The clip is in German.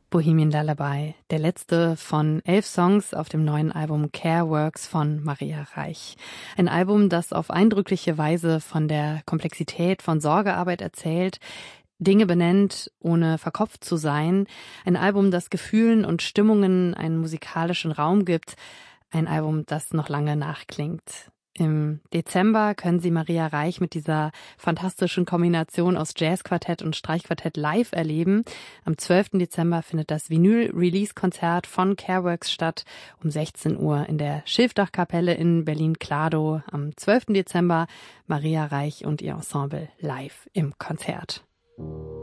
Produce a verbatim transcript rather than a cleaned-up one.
Bohemian Lullaby, der letzte von elf Songs auf dem neuen Album Care Works von Maria Reich. Ein Album, das auf eindrückliche Weise von der Komplexität von Sorgearbeit erzählt, Dinge benennt, ohne verkopft zu sein. Ein Album, das Gefühlen und Stimmungen einen musikalischen Raum gibt. Ein Album, das noch lange nachklingt. Im Dezember können Sie Maria Reich mit dieser fantastischen Kombination aus Jazzquartett und Streichquartett live erleben. Am zwölften Dezember findet das Vinyl-Release-Konzert von Careworks statt, um sechzehn Uhr in der Schilfdachkapelle in Berlin-Kladow. Am zwölften Dezember Maria Reich und ihr Ensemble live im Konzert.